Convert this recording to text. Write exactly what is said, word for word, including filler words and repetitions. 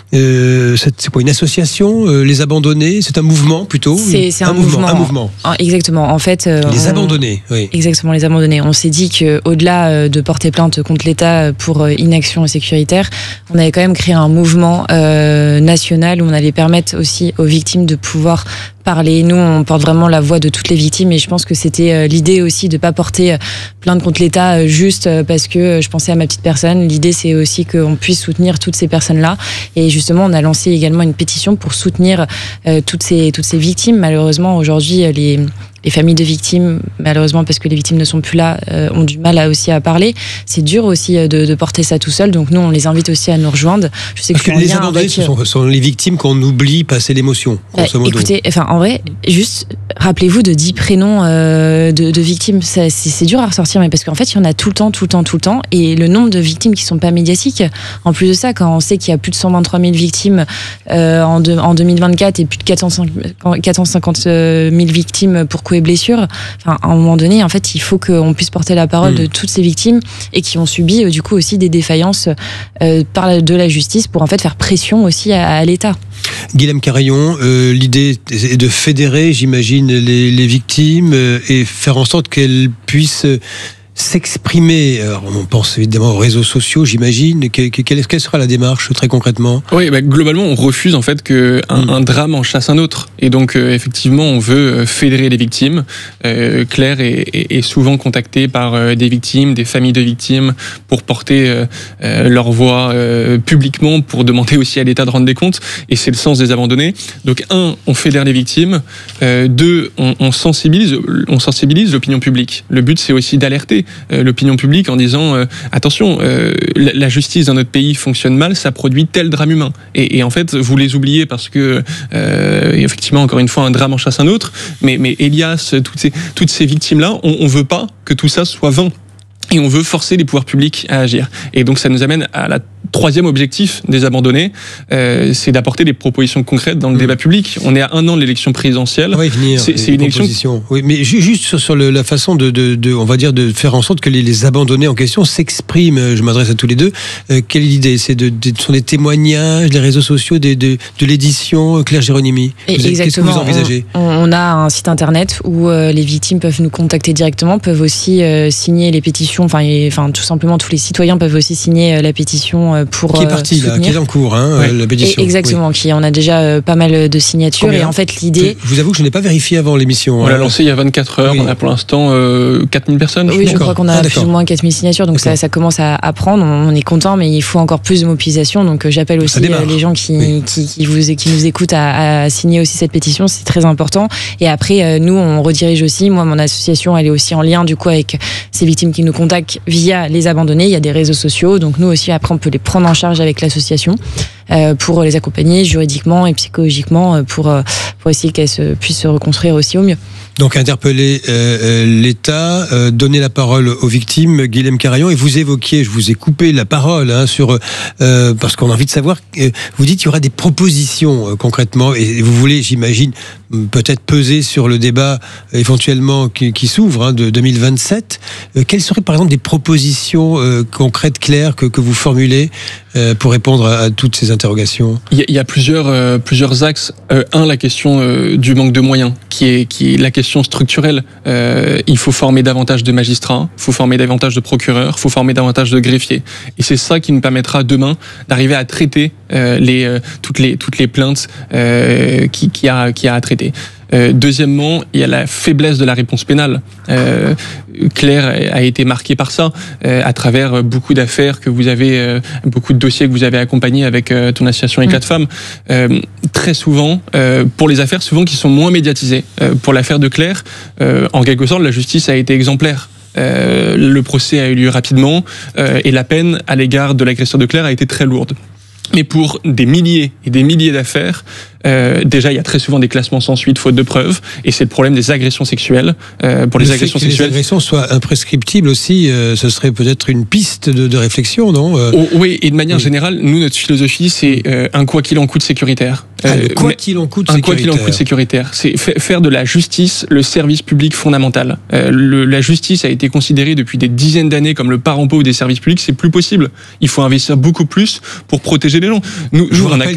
Euh, c'est, c'est quoi, une association, euh, Les Abandonnés? C'est un mouvement plutôt? C'est, c'est un, un mouvement, mouvement. Un mouvement. Ah, exactement. En fait, euh, les on... Abandonnés, oui. Exactement, Les Abandonnés. On s'est dit qu'au-delà de porter plainte contre l'État pour inaction sécuritaire, on avait quand même créé un mouvement euh, national où on allait permettre aussi aux victimes de pouvoir parler. Nous, on porte vraiment la voix de toutes les victimes et je pense que c'était l'idée aussi de ne pas porter plainte contre l'État juste parce que je pensais à ma petite personne. L'idée, c'est aussi qu'on puisse soutenir toutes ces personnes-là. Et justement, on a lancé également une pétition pour soutenir euh, toutes ces, toutes ces victimes. Malheureusement, aujourd'hui, les... Les familles de victimes, malheureusement, parce que les victimes ne sont plus là, euh, ont du mal à, aussi à parler. C'est dur aussi de, de porter ça tout seul. Donc nous, on les invite aussi à nous rejoindre. Je sais parce que, que les abandonnés, avec... ce sont, sont les victimes qu'on oublie passer l'émotion, grosso bah, modo. Écoutez, enfin, en vrai, juste rappelez-vous de dix prénoms euh, de, de victimes. Ça, c'est, c'est dur à ressortir, mais parce qu'en fait, il y en a tout le temps, tout le temps, tout le temps. Et le nombre de victimes qui ne sont pas médiatiques, en plus de ça, quand on sait qu'il y a plus de cent vingt-trois mille victimes euh, en, de, en deux mille vingt-quatre et plus de quatre cent cinquante mille victimes pour coups et blessures, enfin, à un moment donné, en fait, il faut qu'on puisse porter la parole mmh. de toutes ces victimes et qui ont subi, euh, du coup, aussi des défaillances euh, par la, de la justice pour, en fait, faire pression aussi à, à l'État. Guilhem Carayon, euh, l'idée est de fédérer, j'imagine, les, les victimes euh, et faire en sorte qu'elles puissent s'exprimer. Alors, on pense évidemment aux réseaux sociaux, j'imagine. Que, que, quelle, quelle sera la démarche très concrètement? Oui, bah, globalement, on refuse en fait qu'un mmh. un drame en chasse un autre. Et donc, euh, effectivement, on veut fédérer les victimes. Euh, Claire est, est, est souvent contactée par euh, des victimes, des familles de victimes, pour porter euh, euh, leur voix euh, publiquement, pour demander aussi à l'État de rendre des comptes. Et c'est le sens des Abandonnés. Donc, un, on fédère les victimes. Euh, deux, on, on sensibilise, on sensibilise l'opinion publique. Le but, c'est aussi d'alerter l'opinion publique en disant euh, attention, euh, la, la justice dans notre pays fonctionne mal, ça produit tel drame humain. Et, et en fait, vous les oubliez parce que euh, effectivement, encore une fois, un drame en chasse un autre. Mais, mais Elias, toutes ces, toutes ces victimes-là, on, on veut pas que tout ça soit vain. Et on veut forcer les pouvoirs publics à agir. Et donc ça nous amène à la troisième objectif des Abandonnés, euh, c'est d'apporter des propositions concrètes dans le mmh. débat public. On est à un an de l'élection présidentielle. Oui, venir, c'est, c'est une élection. Oui, mais juste sur, sur le, la façon de, de, de, on va dire, de faire en sorte que les, les Abandonnés en question s'expriment. Je m'adresse à tous les deux. Euh, quelle est l'idée? C'est de, de, ce sont des témoignages, des réseaux sociaux, de, de, de l'édition. Claire Géronimi, vous, qu'est-ce que vous envisagez? on, on a un site internet où euh, les victimes peuvent nous contacter directement, peuvent aussi euh, signer les pétitions. Enfin, et, enfin, tout simplement, tous les citoyens peuvent aussi signer euh, la pétition euh, pour qui est partie, là, qui est en cours, hein, ouais. la pétition. Et exactement, oui. qui on a déjà euh, pas mal de signatures. Combien? Et en fait, l'idée. Je vous avoue que je n'ai pas vérifié avant l'émission. On hein. l'a lancé il y a vingt-quatre heures. Oui. On a pour l'instant euh, quatre mille personnes. Oui, je, je crois qu'on a ah, plus ou moins quatre mille signatures, donc ça, ça commence à, à prendre. On est content, mais il faut encore plus de mobilisation. Donc euh, j'appelle aussi euh, les gens qui, oui. qui, qui, vous, qui nous écoutent à, à signer aussi cette pétition. C'est très important. Et après, euh, nous, on redirige aussi. Moi, mon association, elle est aussi en lien du coup avec ces victimes qui nous contactent via les Abandonnés. Il y a des réseaux sociaux, donc nous aussi après on peut les prendre en charge avec l'association euh, pour les accompagner juridiquement et psychologiquement pour, pour essayer qu'elles se, puissent se reconstruire aussi au mieux. Donc interpeller euh, l'État, euh, donner la parole aux victimes, Guilhem Carayon, et vous évoquiez, je vous ai coupé la parole hein, sur euh, parce qu'on a envie de savoir. Euh, vous dites qu'il y aura des propositions euh, concrètement, et vous voulez, j'imagine, peut-être peser sur le débat euh, éventuellement qui, qui s'ouvre hein, de deux mille vingt-sept. Euh, quelles seraient par exemple des propositions euh, concrètes, claires que, que vous formulez euh, pour répondre à, à toutes ces interrogations? Il y a, il y a plusieurs euh, plusieurs axes. Euh, un, la question euh, du manque de moyens, qui est qui est la question structurelle. Euh, il faut former davantage de magistrats, il faut former davantage de procureurs, il faut former davantage de greffiers. Et c'est ça qui nous permettra demain d'arriver à traiter euh, les, euh, toutes, les, toutes les plaintes euh, qui, qui, a, qui a à traiter. Euh, deuxièmement, il y a la faiblesse de la réponse pénale. Euh, Claire a été marquée par ça, euh, à travers beaucoup d'affaires que vous avez, euh, beaucoup de dossiers que vous avez accompagnés avec euh, ton association Éclat de Femmes. Euh, très souvent, euh, pour les affaires souvent qui sont moins médiatisées. Euh, pour l'affaire de Claire, euh, en quelque sorte, la justice a été exemplaire. Euh, le procès a eu lieu rapidement euh, et la peine à l'égard de l'agresseur de Claire a été très lourde. Mais pour des milliers et des milliers d'affaires, euh, déjà il y a très souvent des classements sans suite, faute de preuves, et c'est le problème des agressions sexuelles. Euh, pour les le agressions fait que sexuelles, les agressions soient imprescriptibles aussi, euh, ce serait peut-être une piste de, de réflexion, non euh... oh, Oui, et de manière oui. générale, nous notre philosophie c'est euh, un quoi qu'il en coûte sécuritaire. Ah, le quoi qu'il en coûte un sécuritaire. quoi qu'il en coûte sécuritaire. C'est f- faire de la justice le service public fondamental. Euh, le, la justice a été considérée depuis des dizaines d'années comme le parent pauvre des services publics. C'est plus possible. Il faut investir beaucoup plus pour protéger les gens. Nous, je vous nous, rappelle